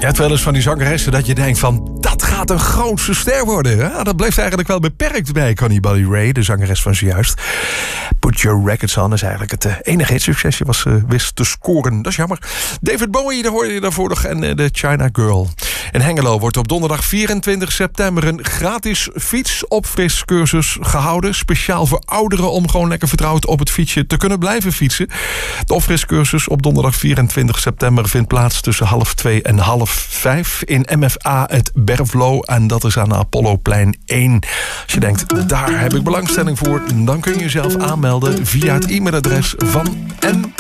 Je hebt wel eens van die zangeressen dat je denkt van... dat gaat een grootste ster worden. Ja, dat bleef eigenlijk wel beperkt bij Connie Buddy Ray, de zangeres van zojuist. Put Your Records On is eigenlijk het enige hitsucces. Je wist te scoren, dat is jammer. David Bowie, daar hoorde je daarvoor nog. En de China Girl. In Hengelo wordt op donderdag 24 september... een gratis fietsopfriscursus gehouden. Speciaal voor ouderen om gewoon lekker vertrouwd op het fietsje te kunnen blijven fietsen. De opfriscursus op donderdag 24 september vindt plaats tussen 2:30 en 4:30 in MFA het Berflo. En dat is aan de Apolloplein 1. Als je denkt, daar heb ik belangstelling voor, dan kun je jezelf aanmelden via het e-mailadres van